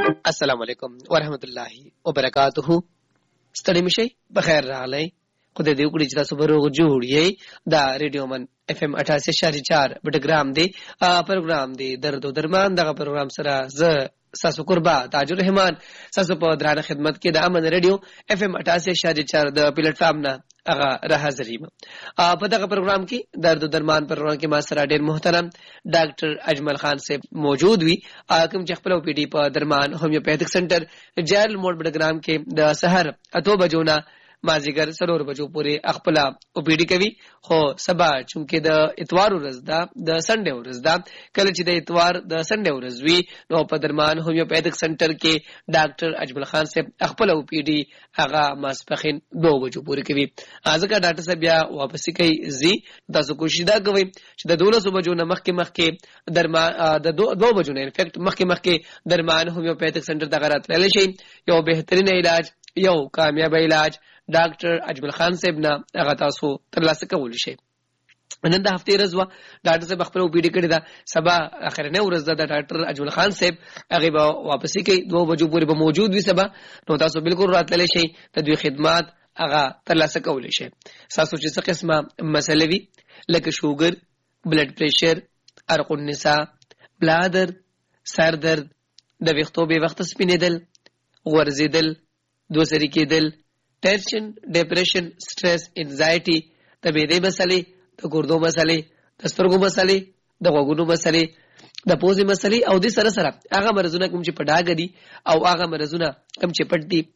السلام علیکم ورحمت الله وبرکاتہ. ستړي مشي بخیر راغلی. خدای دې وکړي چې تاسو به روغ جوړ یې. دا ریډیو من اف ام 88.4 بټګرام دی پروګرام دی درد او درمان. دغه پروګرام سره ز ساسو قربا تاج الرحمن ساسو په درانه خدمت کې د امن ریډیو اف ام 88.4 د پلیټ فارم نه هغه را حاضر یم. په دغه پروګرام کې درد او درمان پروګرام کې ما سره ډېر محترم ډاکټر اجمل خان صاحب موجود وي. کوم چې خپل او پی ډی په درمان هومیوپیتھک سنټر جیل موډ بډګرام کې د سحر 8 بجو نه مازیګر 4 بجو پورې خپل او پی ډی کوي. خو سبا چونکې د اتوار ورځ ده د سنډه ورځ ده کله چې د اتوار د سنډه ورځ وي نو په درمان هومیوپیتھک سنټر کې ډاکټر اجمل خان صاحب خپل او پی ډی هغه ماسپخین 2 بجو پورې کوي. ځکه ډاکټر صاحب بیا واپسی کوي زی تاسو کوشش دا کوئ چې د 12 بجو نه مخکې درمان د 2 بجو نه انفیکټ مخکې درمان هومیوپیتھک سنټر دغه راتللی شي. یو بهترین علاج یو کامیاب علاج ډاکټر اجمل خان صاحب نه هغه تاسو ترلاسه کولی شئ. نن د هفتې ورځ وه ډاکټر صاحب خپل او پی ډي کړې ده. سبا اخرنۍ ورځ ده د ډاکټر اجمل خان صاحب هغې به واپسي کوي 2 بجو پورې به موجود وي سبا. نو تاسو بالکل راتللی شئ د دوی خدمات هغه ترلاسه کولی شئ. ستاسو چې څه قسمه مسلې وي لکه شوګر بلډ پریشر عرق النساء بلادر سر درد د ویښتو بې وخته سپینېدل غورځېدل دوسري کېدل ټینشن ډیپریشن سټرس انزایټي د معدې مسلې د ګردو مسلې د سترګو مسلې د غوږونو مسلې د پوزې مسلې او د سره سره هغه مرزونه کوم چې په ډاګه دي او هغه مرزونه کوم چې پټ دي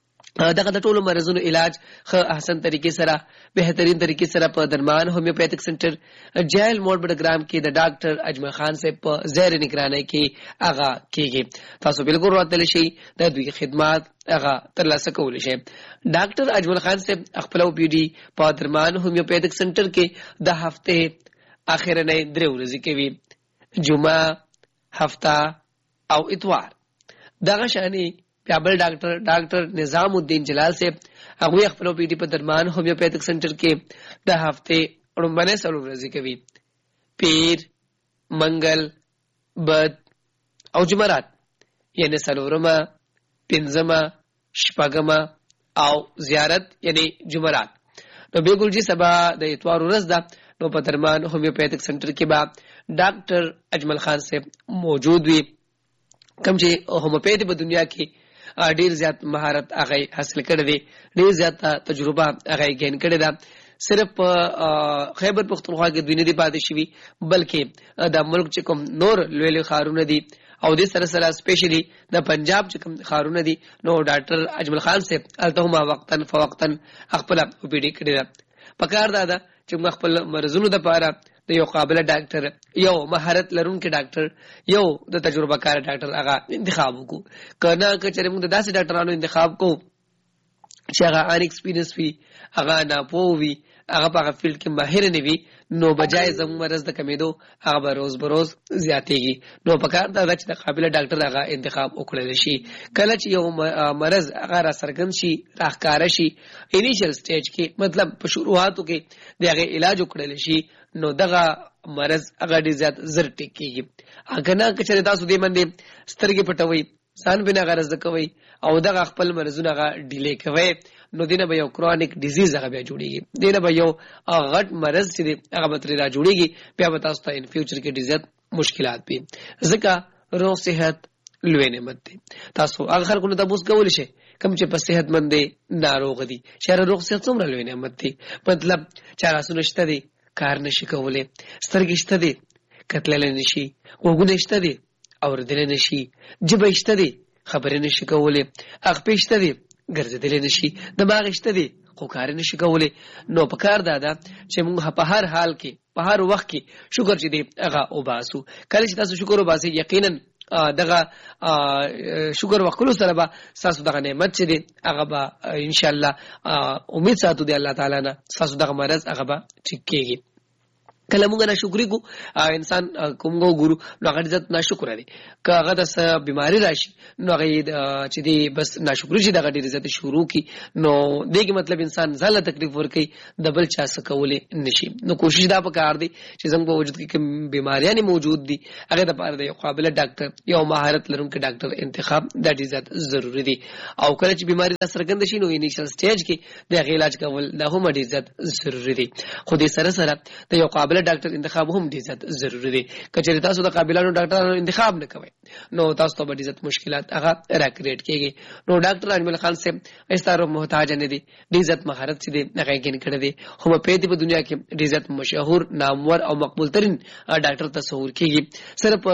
دغه د ټولو مرزونو علاج ښه احسن طریقې سره بهترین طریقې سره په درمان هومیوپیتھک سنټر جیل موډ بډګرام کې د ډاکټر اجمل خان صاحب په زیر نگرانی کې هغه کېږي. تاسو بالکل راتللی شئ د دوی خدمات هغه ترلاسه کولی شئ. ډاکټر اجمل خان صاحب خپل او پی ډي په درمان هومیوپیتھک سنټر کې د هفته اخرنۍ 3 ورځې کوي جمعه هفته او اتوار. دغه شانې بیا بل ډاکټر نظام الدین جلال صاحب هغوی خپل او پی ډي په درمان هومیوپیتھک سنټر کې د هفته لومړنۍ 4 ورځې کوي پیر منګل بد او جمعرات یعنی 4مه 5مه 6مه او زیارت یعنی جمعرات. نو بالکل جی سبا د اتوار ورځ ده نو په درمان هومیوپیتھک سنټر کې به ډاکټر اجمل خان صاحب موجود وي. کوم چې هومیوپیتھی په دنیا کې ډیر زیات مهارت هغه حاصل کړی دی ډیر زیات تجربه هغه ګین کړی ده. صرف خیبر پختونخوا کې دوی نه دی پاتې شوي بلکې د ملک چې کوم نور لوی لوی ښارونه دي او د سره سره سپیشلی د پنجاب چې کوم ښارونه دي نو ډاکټر اجمل خان صاحب هلته هم وقتاً فوقتاً خپل او پی ډي کړی ده. پکار دا ده چې موږ خپل مرزونو دپاره د یو قابل ډاکټر یو مهارت لرونکي ډاکټر یو د تجربه کار ډاکټر هغه انتخاب وکړو. کنه که چېرې موږ د داسې ډاکټرانو انتخاب کوو چې هغه ان ایکسپیرینس وي هغه ناپوه وي هغه په هغه فیلډ کې ماهر نه وي نو بجای زموږ مرض د کمېدو هغه به روز بروز زیاتېږي. نو پکار دا ده چې د قابل ډاکټر هغه انتخاب وکړلی شي. کله چې یو مرض هغه را څرګند شي را ښکاره شي انیشل سټیج کې مطلب په شروعاتو کې د هغې علاج وکړلی شي نو دغه مرض هغه ډېر زیات زر ټیک کېږي. که نه که چېرې تاسو دې باندې سترګې پټوئ ځان بې نه غرض کوئ او دغه خپل مرضونه هغه ډیلې کوئ نو دینه به یو کرونیک ډیزیز هغه بیا جوړیږي. دینه به یو غټ مرض چې دی هغه به ترې را جوړیږي بیا به تاسو ته ان فیوچر کې ډېر زیات مشکلات وي. ځکه روغ صحت لوی نعمت دی. تاسو هغه خلکو نه تپوس کولی شئ کوم چې په صحتمند دی ناروغ دي چې روغ صحت څومره لوی نعمت دی. مطلب چې لاسونه شته دي کار نشي کولی سترګې شته دي کتللی نشي غوږونه شته دي اورېدلی نشي ژبه شته دي خبرې نشي کولی اخپې شته دي ګرځېدلی نشي دماغ شته دي خو کار نشي کولی. نو په کار دا ده چې موږ په هر حال کې په هر وخت کې شکر چې دی هغه وباسو. کله چې تاسو شکر وباسئ یقینا دغه شکر وکړو سره به ستاسو دغه نعمت چې دی هغه به انشاءالله امید ساتو دی الله تعالی نه ستاسو دغه مرض هغه به ټیک کېږي. کله موږ ناشکری کو انسان کومګو ګورو نو هغه عزت ناشکر دی که هغه د بیماری راشي نو هغه چې دی بس ناشکری چې دغه ډیر عزت شروع کی نو دغه مطلب انسان ځاله تکلیف ورکي د بل چا څخه کولې نشي نو کوشش دا پکار دی چې زموږ په وجود کې کوم بیماریاں موجود دي هغه د پاره د یو قابل ډاکټر یو مهارت لرونکي ډاکټر انتخاب د عزت ضروری دی او کله چې بیماری سرګند شي نو انیشل سټیج کې د علاج کول د هم د عزت ضروری دی خو دې سره سره د یو قابل ډاکټر انتخاب هم د عزت ضروری دی کچې تاسو د قابلانو ډاکټرانو انتخاب نه کوئ نو تاسو ته د عزت مشکلات هغه راکریټ کیږي نو ډاکټر اجمل خان صاحب ایستارو محتاج نه دي د عزت مهارت چې دی هغه کې کړی دی خو په دې په دنیا کې د عزت مشهور نامور او مقبول ترين ډاکټر تصور کیږي صرف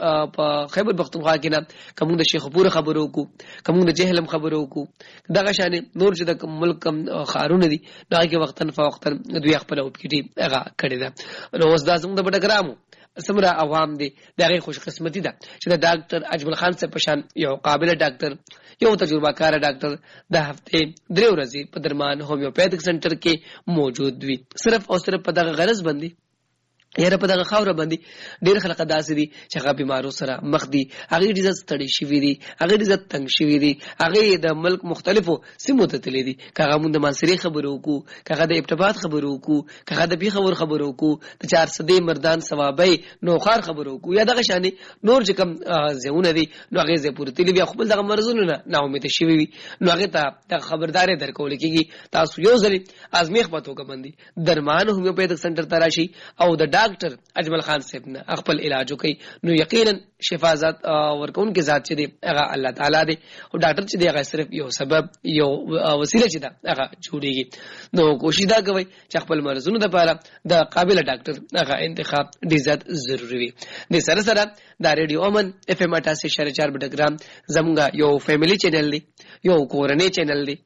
په خیبر پختونخوا کې نه کوم د شیخ پور خبرو کو کوم د جهلم خبرو کو دغه شان نور چې د ملک خارونه دي دا کې وختن فوختن دوی خپل او پکې هغه کړی دا نو اوس دا زموږ د بډګرامو سمرا عوام دي دغه خوش قسمتي ده چې د ډاکټر اجمل خان څخه پشان یو قابل ډاکټر یو تجربه کار ډاکټر د هفته 3 ورځې په درمان هومیوپیتھک سنټر کې موجود وي صرف او صرف په دغه غرض باندې یاره په دغه خاور باندې ډیر خلک داسې دي چې هغه بیمارو سره مخ دي هغه د عزت ستړي شوی دي هغه د عزت تنگ شوی دي هغه د ملک مختلفو سیمو ته تللی دي کغه مونږ د منصري خبرو کو کغه د ابتباط خبرو کو کغه د بي خبرو کو د 400 مردان ثوابي نوخار خبرو کو یا دغه شان نور چې کوم زونه دي نو هغه زه پورته تللی بیا خپل دغه مرزونه نه امید شوی وي نو هغه ته خبرداري درکول کیږي تاسو یو ځل ازمیخ پتو کومندي درمان هومیوپیتھک سنټر تراشي او د ډاکټر اجمل خان صاحب نه خپل علاج کوي نو یقینا شفا ذات ورکون کې ذات چې دی هغه الله تعالی دی او ډاکټر چې دی هغه صرف یو سبب یو وسیله چې دا هغه جوړیږي نو کوشش دا کوي چې خپل مرزونو لپاره د قابل ډاکټر هغه انتخاب د عزت ضروری وي د سره سره د ریډیو امن اف ام 88.4 بډګرام زمونږ یو فیملی چینل دی یو کورنۍ چینل دی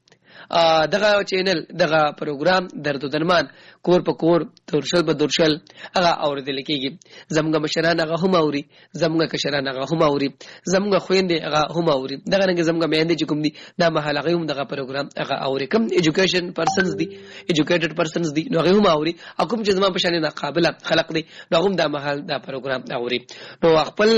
دغه چینل دغه پروګرام درد درمان کور په کور ترشل به درشل هغه اوریدل کیږي زموږ مشران هغه هم اوري زموږ کشران هغه هم اوري زموږ خويندې هغه هم اوري دغه رنګ زموږ میندې چې کوم دي دا محل هغه هم دغه پروګرام هغه اوري کوم ایجوکیشن پرسنز دي ایجوکیټډ پرسنز دي نو هغه هم اوري او کوم چې زما په شان نه قابل خلق دي نو هم دا محل دا پروګرام اوري نو خپل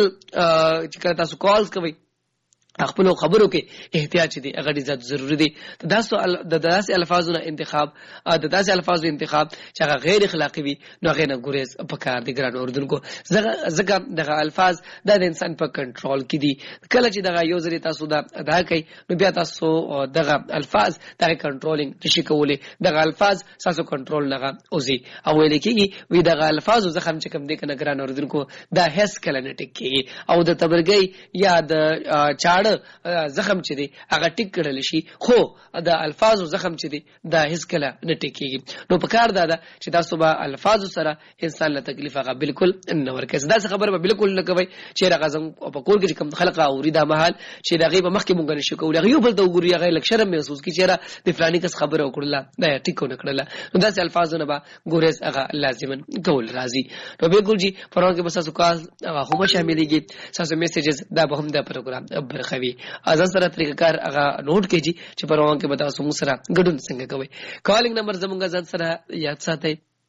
چې تاسو کالز کوي خپل خبرو کې احتیاط دي هغه عزت ضروری دي د داسې الفاظونو انتخاب د داسې الفاظو انتخاب چې هغه غیر اخلاقی وي نو هغه نه ګریز په کار دي ګران اوردونکو زګه دغه الفاظ د انسان په کنټرول کې دي کله چې دغه یو ځری تاسو دا ادا کوي نو بیا تاسو دغه الفاظ دغه کنټرولینګ نشي کولای دغه الفاظ تاسو کنټرول نه اوزي او ویل کېږي وی دغه الفاظ زخم چې کوم دي کنه ګران اوردونکو دا هیڅ کله نه ټکی او د تبرګي یا د چاړ زخم چې دی هغه ټیک کړل شي خو د الفاظو زخم چې دی دا هیڅ کله نه ټیکيږي نو په کار دا چې تاسو به الفاظو سره انسان له تکلیف هغه بالکل نه ورکړي دا خبره به بالکل نه کوي چې راغزم په کور کې کوم خلک اوري دا محل چې دا غیب مخکې مونږ نشو کولای یو بل ته وګوري هغه لک شرم محسوس کی چې د فلاني کس خبره وکړه دا ټیکو نه کړله نو دا الفاظو نه به ګورز هغه لازما کول راځي نو بالکل جی پرون کې بس تاسو کال هغه هم شاملېږي تاسو میسجز دا به هم د پروګرام برخه ازان سره طریقه کار هغه نوٹ کیږي چې پروان کې بتا سو سره ګډون څنګه کوي کالینګ نمبر زمونږ ځان سره یاد ساتئ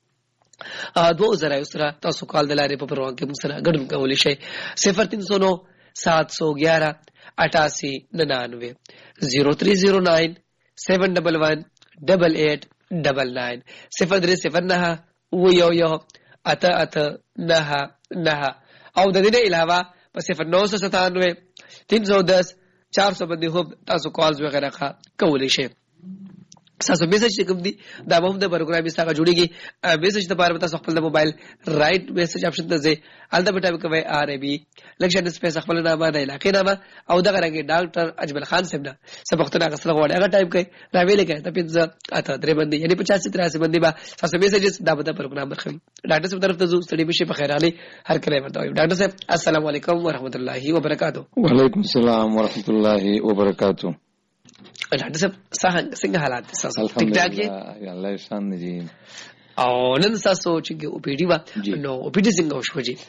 2000 سره تاسو کال دلاره په پروان کې سره ګډون کولی شئ 0309 711 8899 0309 711 8899 0309 و اته اته نه نه او د دې علاوه په 0997 310 400 باندې هم تاسو کالز وغیرہ کولی شئ تاسو میسج کوم دي دا به د پروګرام سره جوړیږي میسج ته پاره تاسو خپل د موبایل رائټ میسج اپشن ته ځئ الته به ټایپ کوئ آر ای بی لکشن سپیس خپل نامه د علاقې نامه او دغه رنګ ډاکټر اجمل خان صاحب دا سبقتونه غسل غوړي هغه ټایپ کوئ راویل کوي ته پنځه اته درې باندې یعنی 85 83 باندې با تاسو میسجز دا به د پروګرام برخوي ډاکټر صاحب طرف ته زو ستړي بشي په خیر علي هر کله ورته ډاکټر صاحب السلام علیکم ورحمت الله وبرکاته وعلیکم السلام ورحمت الله وبرکاته ډاکټر صاحب څنګه حالات تاسو ټیک ټاک یې الله شان دي او نن تاسو چې او پی ډی وا نو او پی ډی څنګه وشو جی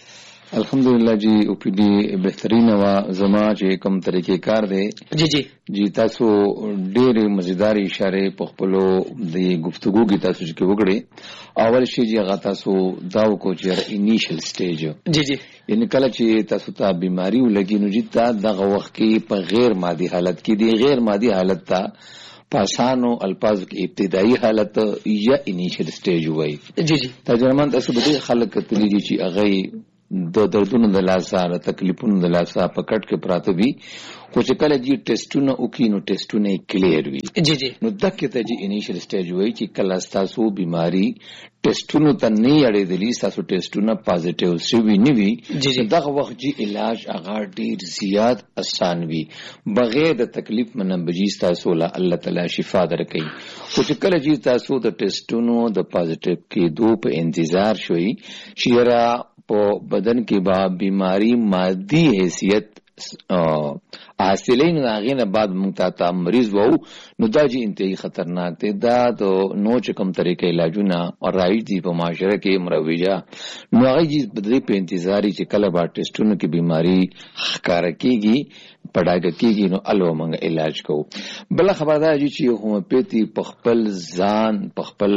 الحمدلله جی او پی ډی بهترین وا زما چې کوم طریقې کار دی جی تاسو ډېرې مزیدار اشاره په خپل د گفتگو کې تاسو چې وګړي اول شی چې هغه تاسو دا وکړو چې انیشل سټیج یعنی کله چې تاسو ته بیماری ولګي نو جتا دغه وخت کې په غیر مادي حالت کې دی غیر مادي حالت ته پاسانو الفاظ کې ابتدایي حالت یا انیشل سټیج وایي ترجمان تاسو به خلک کتلی چې هغه د دردونو د لاسه د تکلیفونو د لاسه په کټ کې پراته وي خو چې کله جی ټیسټونه وکړي نو ټیسټونه کلیر وي نو دغه ته جی انیشل سټیج وایي چې کله تاسو بیماری ټیسټونو ته نه اړېدلی تاسو ټیسټونه پازیټیو شوي نه وي دغه وخت جی علاج هغه ډیر زیات آسان وي بغیر د تکلیف منبجی تاسو له الله تعالی شفا درکړي خو چې کله جی تاسو د ټیسټونو د پازیټیو کېدو په انتظار شوي شیرا په بدن کې با بیماری مادي حیثیت حاصلین هغه نه بعد موږ ته مریض وو نو دا جی انتهایی خطرناک دی دا د نو چې کوم طریقې علاجونه او رایج دی په معاشره کې مروجه نو هغه جی بدري په انتظاری چې کله با ټیسټونو کې بیماری ښکار کیږي پړاګه کیږي نو الو موږ علاج کوو بل خبردار جی چې هومیوپیتي په خپل ځان په خپل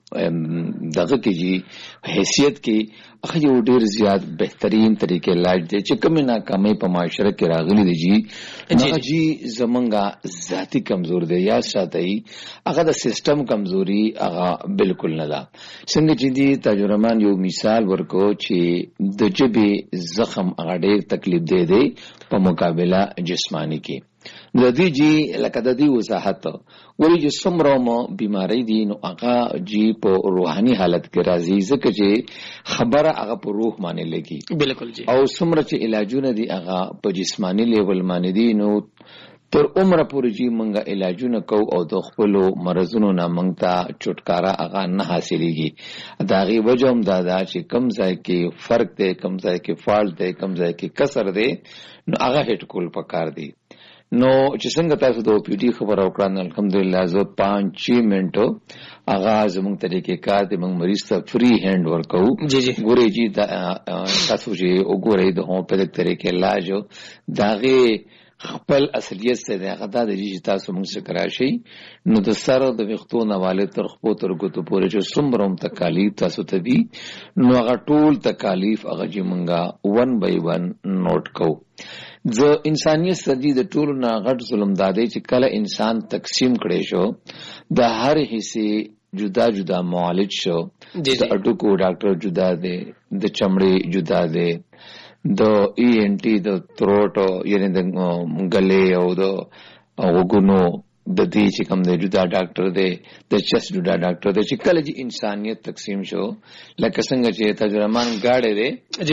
دغه کې جی حیثیت کې هغه یو ډیر زیات بهترین طریقې علاج دی چې کومه ناکامۍ په معاشره کې راغلي دي جی هغه جی زمونږه ذاتی کمزور دی یا ساتي هغه د سیستم کمزوري هغه بالکل نه ده څنګه چې دی تجربان یو مثال ورکو چې د جبه زخم هغه ډیر تکلیف دی په مقابله جسمانی کې د دې جی لکه د دې وضاحت ولې چې څومره بیماری دي نو هغه جی په روحاني حالت کې راځي ځکه چې خبره هغه په روح باندې لګي بالکل جی او څومره چې علاجونه دي هغه په جسمانی لیول باندې دي نو تر عمر پورې جی منګه علاجونه کو او د خپل مرزونو نه منګه چټکارا هغه نه حاصلېږي دا غي وجوم دا چې کم ځای کې فرق دی کم ځای کې فالټ دی کم ځای کې کسر دی نو هغه هټ کول پکار دی نو چې څنګه تاسو د پی ډی خبر او کړن الحمدلله زه 5-6 منټو اغاز موږ طریقې کار دې موږ مریض ته فری هند ورکو ګورې جی تاسو چې وګورئ د هومیوپیتیک طریقې علاج داغه خپل اصلیت څه دی هغه د دې تاسو موږ سره راشي نو د سره د وختو نواله تر خپل تر ګوتو پورې چې څومره تکالیف تاسو ته دي نو هغه ټول تکالیف هغه چې موږ 1 by 1 نوٹ کو ځ انسانيت سدي د ټولو نه غټ ظلم دادې چې کله انسان تقسیم کړي شو د هر حصے جدا جدا معالج شو د اډوکو ډاکټر جدا دی د چمړې جدا دی د ای ان ټي د تروټ یعنی د غلې او د وګونو د دې چې کوم د جدا ډاکټر دی د چست جدا ډاکټر دی چې کله چې انسانيت تقسیم شو لکه څنګه چې تجربان گاډي دی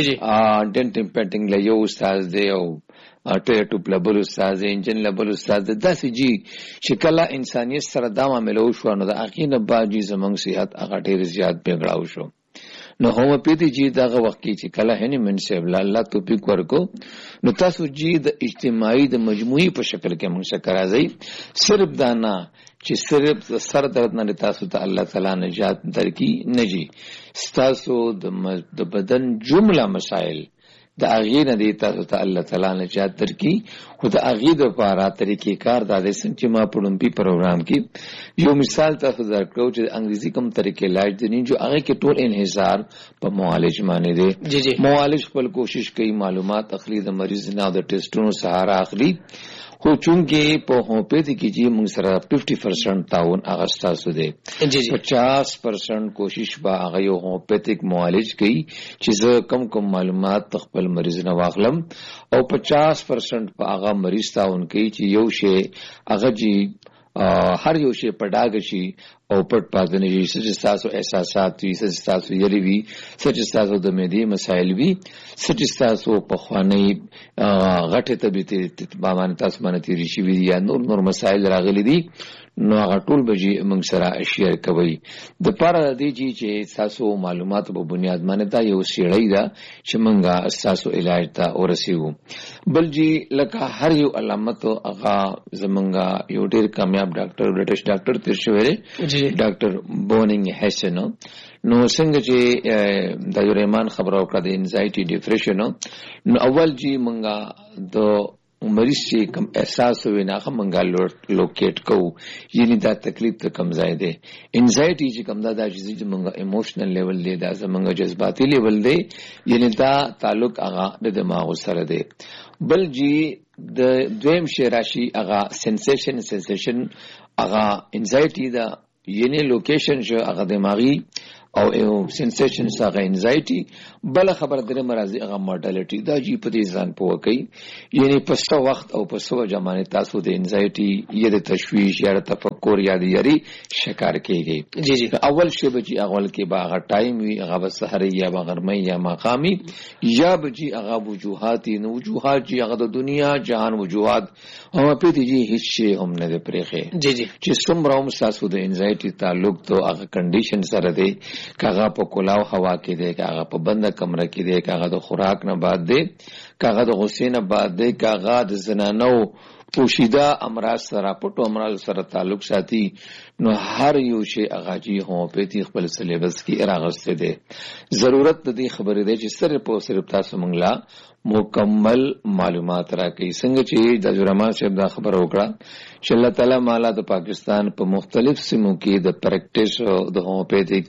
ډنټ امپټینګ له یو استاد دی او ټیټو بلبل استاد انجن لبل استاد داسې جی چې کله انسانيت سره دا معاملو شو نو د اخینه باجی زمنګ صحت هغه ډیر زیات بګړاو شو نو هومیوپیتي جی دغه وخت کې چې کله هني منصب الله توفیق ورکو نو تاسو جی د اجتماعي د مجموعي په شکل کې موږ سره راځي صرف دانا چې صرف سر درد نه تاسو ته الله تعالی نجات درکې نجي تاسو د بدن جمله مسائل د اغیر نه دی تاسو ته الله تعالی نجات درکې خو د اغیر لپاره طریقې کار د دې چې ما پړمپي پروګرام کې یو مثال تاسو درکړو چې انګریزي کوم طریقې علاج دي جو هغه کې ټول انحصار په معالج باندې دی معالج خپل کوشش کوي معلومات اخلي د مریض نه د ټیسټونو سهارا اخلي خو چونکه په هومیوپیتي کې چې موږ سره 50% تعاون هغه تاسو دی 50% کوشش به هغه یو هومیوپیتیک معالج کوي چې زه کم معلومات خپل مریض نه واخلم او 50% په هغه مریض تعاون کوي چې یو شی هغه جی هر یو شی پډاګ شي او پټ پاتنه شي چې تاسو احساسات وي چې تاسو یری وي چې تاسو د مېدی مسائل وي چې تاسو په خواني غټه طبيعت باندې تاسو باندې تیری شي وي یا نور مسائل راغلي دي نو هغه ټول به موږ سره شیر کوي د پاره د دې چې تاسو معلومات په بنیاد باندې دا یو سیړی دا چې موږ تاسو علاج ته ورسیو بل جی لکه هر یو علامت هغه زمونږه یو ډیر کامیاب نایاب ډاکټر برټش ډاکټر تیر شوی دی ډاکټر بونینګ هیسن نو څنګه چې د یورمان خبرو کړه د انزایټي ډیپریشن نو اول جی منګه د مریض چې کوم احساس وي نه منګه لوکیټ کو یعنی دا تکلیف ته کم ځای دی انزایټي چې کم دا چې منګه ایموشنل لیول دی دا زمونږ جذباتي لیول دی یعنی دا تعلق هغه د دماغ سره دی بل جی د دویم شی راشي هغه سنسیشن هغه انزایټي دا یعنی لوکیشن شو هغه دماغي او سنسیشن هغه انزایټي بل خبر درې مرضی هغه مورټالټي دا جی په دې ځان پوه کوي یعنی په څو وخت او په څو جمانه تاسو د انزایټي یا د تشویش یا د تفکر یا د یاري شکار کیږي جی اول شی به جی اول کې باغ ټایم وی هغه به سحري یا غرمه یا ماقامي یا به جی هغه وجوهات نو وجوهات جی هغه د دنیا جهان وجوهات هم په دې جی هیڅ شی هم نه پرېخه جی چې څومره هم تاسو د انزایټي تعلق ته هغه کنډیشن سره دی کاغه په کولاو هوا کې دی کاغه په بند کمره کې دی کاغه د خوراک نه بعد دی کاغه د غصې نه بعد دی کاغه د زنانو پوشیده امراض سره پټو امراض سره تعلق ساتي نو هر یو شی اغاجی هومیوپیتي خپل سلیبس کې راغسته دی ضرورت د دې خبرې دی چې صرف تاسو مونږ مکمل معلومات راکړي څنګه چې د جرمان صاحب دا خبر وکړه چې الله تعالی مالا د پاکستان په مختلف سیمو کې د پریکټیس د هومیوپیتیک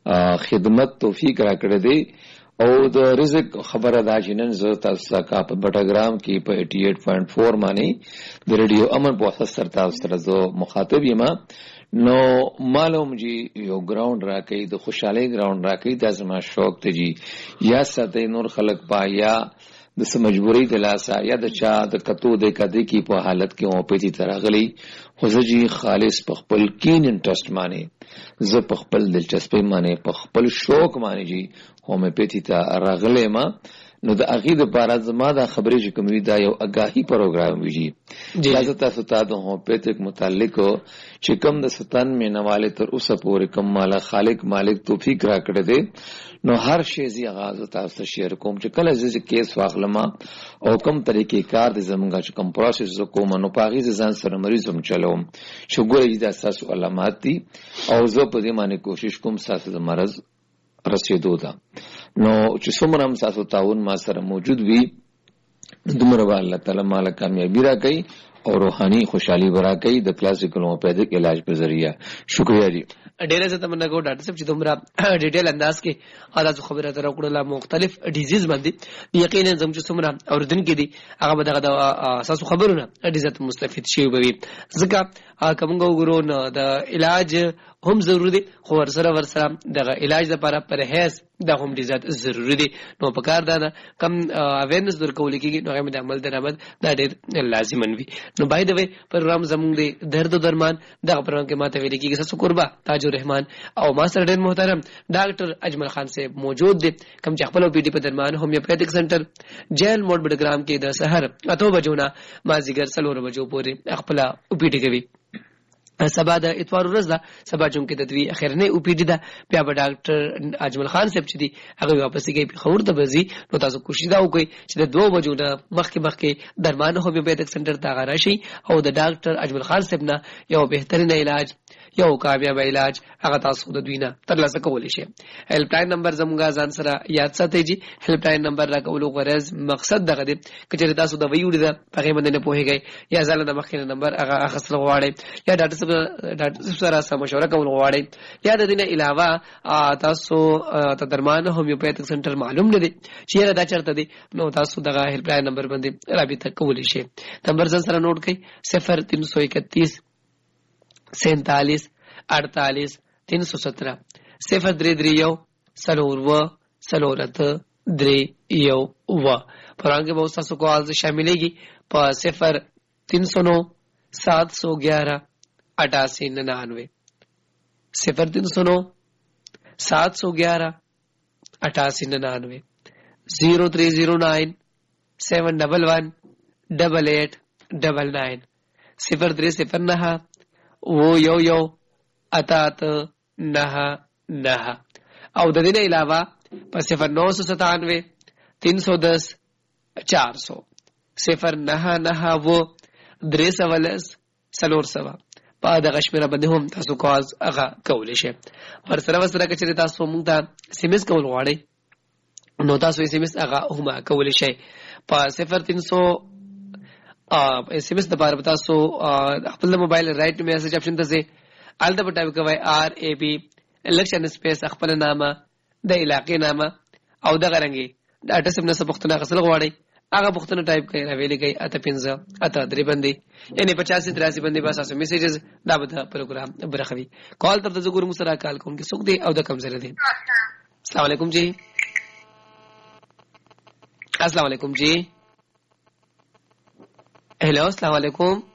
خدمت توفیق راکړه دی او د رزق خبره دا چې نن زه تاسو څخه په بټاګرام کې په 88.4 باندې د ریډیو امن په واسطه سره تاسو سره زه مخاطب یم نو معلوم جی یو ګراوند راکې د خوشحالي ګراوند راکې د زما شوق ته جی یا ساته نور خلق پایا د سمجبوري د لاسا یا د چا د کتو د کدی کی په حالت کې او پېتی ترغلی خو زجی خالص په خپل کین انټرست معنی ز په خپل دلچسپي معنی په خپل شوق معنی جی هومیوپیتي ته راغلی ما نو د اغه د بار زما دا خبرې چې کوم دا یو اگاهی پروګرام ویږي اجازه تاسو ته د هومیوپیتیک متعلق چې کوم د 97 مینواله تر اوسه پورې کوم مال خالق مالک توفیق را کړی دی نو هر شی زی آغاز تاسو شیر کوم چې کله چې کیس واخلم او کوم طریقې کار د زمونږ چې کوم پروسس کوم نو پاغي ځان سره مریضم چلوم شګورې د اساس علامات دي او زه په دې باندې کوشش کوم تاسو د مرز رسیدو ده نو چې څومره هم تاسو تعاون ما سره موجود وي دومره به الله تعالی مال کامیابی را کوي او روحاني خوشحالي ورا کوي د کلاسیکل هومیوپیتیک علاج په ذریعہ شکریہ جی ډیره زه تمنا کوم ډاکټر صاحب چې دومره ډیټیل انداز کې تاسو خبره تر وکړه مختلف ډیزیز باندې یقینا زم چې څومره اوردونکو دي هغه دغه اساس خبرونه ډیزه مستفید شي وي ځکه کومګو ګورو د علاج هم ضروري دي خو ورسره دغه علاج لپاره پرهیز دا هم ډیزه ضروري دي نو په کار دا کم اویرنس ورکول کېږي نو هم د عمل درآمد دا ډیر لازمن وي نو بای د وی پروګرام زموږ د درد او درمان دغه پروګرام کې ماته ویل کېږي سسو قربا تاج الرحمن او ما سره ډیر محترم ډاکټر اجمل خان صاحب موجود دي کوم چې خپل پی ډی په درمان هومیوپیتیک سنټر جیل موډ بډګرام کې د سحر 8 بجو نه مازیګر 4 بجو پورې خپل پی ډی کوي سبا د اتوار ورځ ده سبا جون کې د دوی اخرنه او پی ډی ده بیا به ډاکټر اجمل خان صاحب چې دی هغه واپس کېږي خبر ته بزي نو تاسو کوشش دا وکړئ چې د 2 بجو نه مخکې درمان هومیوپیتیک سنټر ته راشي او د ډاکټر اجمل خان صاحب نه یو بهترین علاج یو کامیاب علاج هغه تاسو د دوی نه ترلاسه کولی شئ هیلپ لاین نمبر زموږه ځان سره یاد ساتئ جی هیلپ لاین نمبر راکولو غرض مقصد دغه دی چې تاسو د ویډیو د هغه باندې نه پوهیږئ یا ځل د مخکې نمبر هغه اخستل غواړئ یا ډاکټر سره مشوره کول غواړئ یا د دې نه علاوه تاسو ته درمان هومیوپیتیک سنټر معلوم نه دی چې دا چرته دی نو تاسو دغه هیلپ لاین نمبر باندې رابطه کولی شئ نمبر ځان سره نوٹ کړئ 0331 47 48 317 0331 سلورت 3 پران کې به تاسو کال شاملېږي په 0309 711 8899 0309 711 8899 0309 711 8899 0309 वो यो اتات نه او د دې نه علاوه په 0997 310 400 0999 वो 310 سلور سوا په دغه شمیره باندې هم تاسو کال هغه کولی شئ. پر سره کچې تاسو موږ ته SMS کول غواړئ نو تاسو SMS هغه هم کولی شئ په 0300 SMS د بار تاسو خپل موبایل رائټ میسج آپشن ته ځئ الته په ټایپ کوئ RAB الیکشن سپیس خپل نامه د علاقې نامه او د غرنګي د اډرس نه سبختونه غسل غواړي هغه پختنه ټایپ کړئ راویلې کوي اته 15 اته 3 باندې یعنی 50 83 باندې بس تاسو میسجز دا به پروګرام برخوي کال تر د ګور مسره کال کوم کې سوق دی او د کم زره دی. السلام علیکم جی. السلام علیکم جی. هلو السلام علیکم.